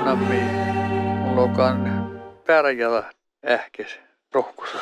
nammi. Mulla onkaan pärjällä ähkes rohkusa.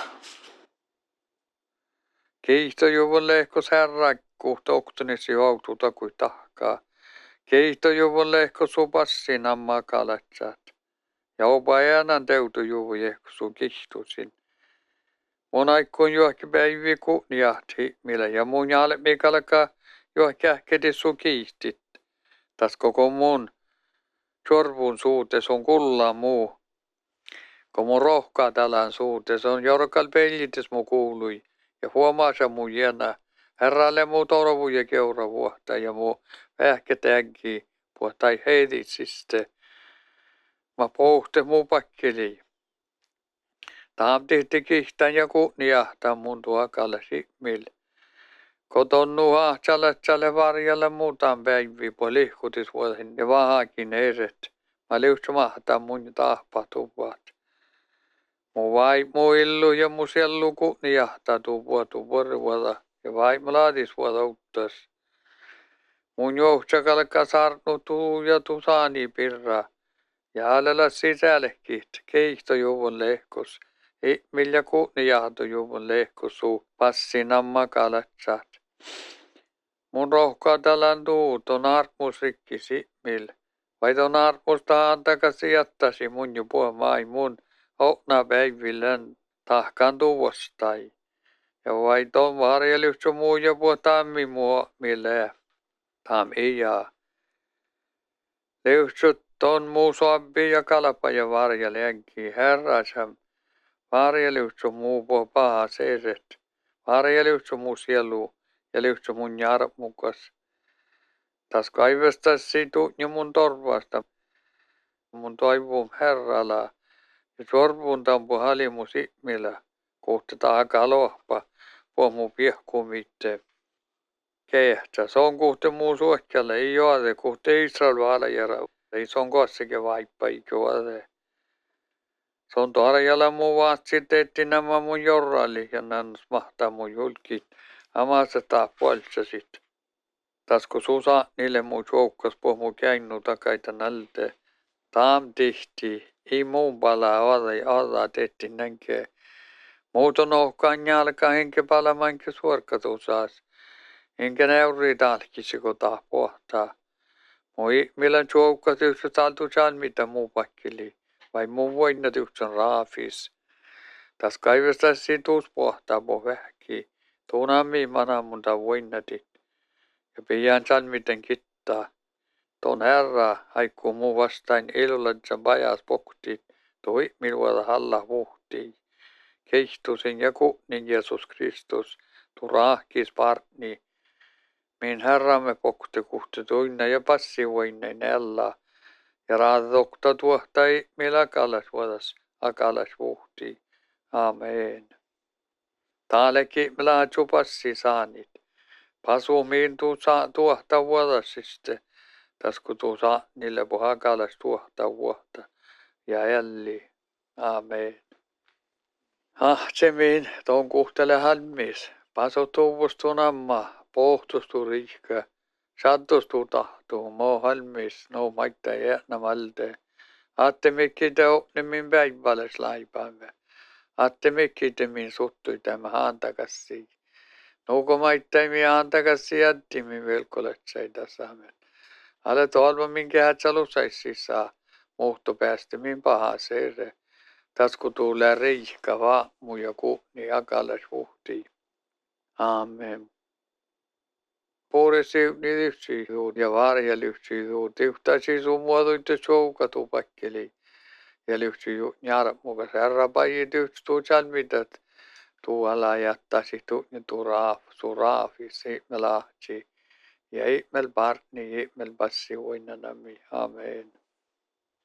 Kiihtojuvun lehkos herrakku, toktonisi joututa kuin tahkaa. Kiihtojuvun lehkos supassi nammaa kalatsat. Ja opa äänan teutujuvu jehkosu kihtusin. Mun aikkuun johki päivi kunniahti, millä ja mun jale mikalka johki ähketi su kiihtit. Tas koko mun sorvun suutes on kulla muu. Kun mun rohkaa talän suutes on jorkal peljitis mu kuului. Ja huomaasa mun jäna. Herralle muu torvu ja keura vuotta ja muu vähketäänkin puhtai heiditsiste. Mä pohte muu pakkeli. Taam tihti kihtän ja kunniahtaa mun tuokalle simmil. Kotonnu hahtsalle varjalle muutaan päivi po lihkutis vuosin ja vahakin eret. Mä liuhtsa mahtaa mun tahpatuvat. Mu illu ja mu siellu kunniahtaa tuvuotu vuorovuota ja vaimo laadis vuota uttas. Mun johtsakalka sarnu tuu ja tuu saani pirra. Ja alella sisällekit keihtojuvun lehkos. Millä kunniahtojuvun lehkosuu passi namma kalatsat. Mun rohkaa talän tuut on armusrikki simmil. Vai ton armusta antakasi jättäsi mun jo puhumai mun okna päivillän tahkan tuvostai. Ja vai ton varjelyksu muu jo puhu tammi muu millä tam ijaa. Lyhtsut ton muu soabbi ja kalpa ja varjelänki herrasam. Varjelyksu muu puhu paha seeset. Varjelyksu muu sielu. Ja lyhtsä mun jarmukas. Tas kaivestas situ ja mun torvasta. Mun toivum herrala. Ja sorvun tampu halimu simmillä. Kohta taaka lohpa. Puhu piehku mitte. Kehtä. Se on kohta muu suohkjalle. Ei joade. Kohta Israel valajara. Ei se on kossakin vaippa. Ei joade. Se on tarjalla muu vaatsi teetti nämä mun jorrali. Ja nannas mahtaa mun julkit. Amassa taa puolsasit. Tas kun susa niille muu joukkas puhu käinnu takaita nalte. Taam tihti. Ei muun palaa olla tehti nänkee. Muuton ohkaan jalka henke palamanke suorkatusaas. Enkä neuri talkisi kun taa pohtaa. Moi millä joukkas yksä saltu saan mitä muu pakkili. Vai muu voinnat yksän raafis. Tas kaivestas situus pohtaa po vähki. Tuunami mana munta voinnatit. Ja pian san miten kittaa. Ton herra haikkuu muu vastain ilulatsa pajas poktit. Toi minulla halla vuhtii. Keihtusin ja kunin Jeesus Kristus. Tu rahkis partni. Min herramme pokti kuhti tuinna ja passi voinnein ella. Ja raadokta tuohtai millä kalas vuodas akalas vuhtii. Amen. Taalekin millä passi saanit. Pasumiin tuohta vuodasiste. Tas kun tuusa niille pohakalas tuohta vuotta. Ja älli. Amen. Ahtsemiin ton kuhtele halmis. Paso tuvustu namma. Pohtustu riikka. Sattustu tahtuu. Mo halmis. No maittaa jäänä malte. Aatte mikki te opnimin päiväles laipaamme. Aatte mikki te min suttui tämä haantakassi. Nuuko maittaimi haantakassi jättimi velkoletseita saamen. Ale tolva minkä hätsälusaissi saa. Muhto päästä min paha seere. Tas kun tulee riihka vaamu ja kuhni akalas vuhtii. Amen. Puuresi yhtyisuut ja varjelyhtyisuut. Yhtäisi sun muotoitte soukatu pakkeli. Ja lyhtyisuut jarmukas herrapajit yhtyisuut salmitat. Tuolla jättäisi tu raafi siimelahtsi. Ja ihmel partni, ihmel passi uinanami. Amen.